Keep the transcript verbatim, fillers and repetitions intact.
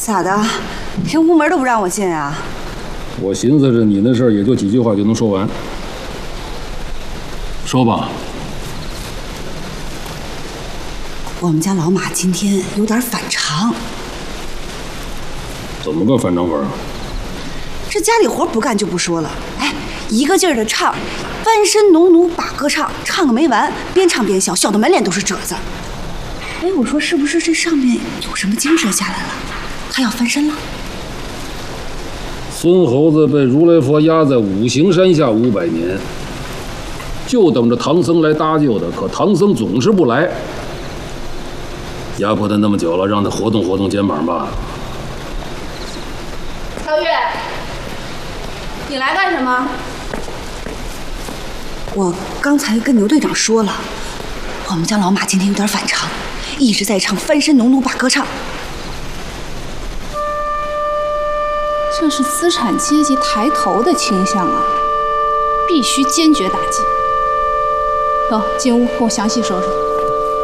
咋的？连屋门都不让我进啊？ 我寻思着你那事儿也就几句话就能说完。说吧。 我们家老马今天有点反常。 怎么个反常法啊？ 这家里活不干就不说了，哎，一个劲儿的唱，翻身农奴把歌唱，唱个没完，边唱边笑，笑得满脸都是褶子。哎，我说是不是这上面有什么精神下来了？他要翻身了？ 孙猴子被如来佛压在五行山下五百年，就等着唐僧来搭救的，可唐僧总是不来。压迫他那么久了，让他活动活动肩膀吧。 超越，你来干什么？ 我刚才跟牛队长说了，我们家老马今天有点反常，一直在唱翻身农奴把歌唱。 这是资产阶级抬头的倾向啊，必须坚决打击。走，进屋，跟我详细说说。